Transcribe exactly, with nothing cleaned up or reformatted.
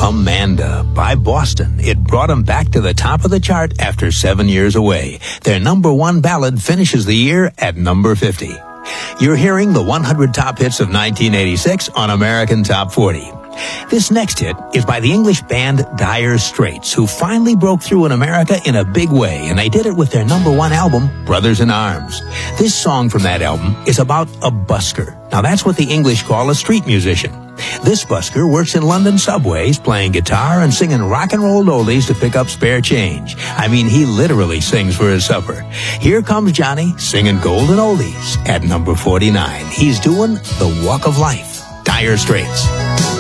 Amanda by Boston. It brought them back to the top of the chart after seven years away. Their number one ballad finishes the year at number fifty. You're hearing the one hundred top hits of nineteen eighty-six on American Top forty. This next hit is by the English band Dire Straits, who finally broke through in America in a big way, and they did it with their number one album, Brothers in Arms. This song from that album is about a busker. Now that's what the English call a street musician. This busker works in London subways, playing guitar and singing rock and roll oldies to pick up spare change. I mean, he literally sings for his supper. Here comes Johnny singing golden oldies at number forty-nine. He's doing The Walk of Life. Dire Straits.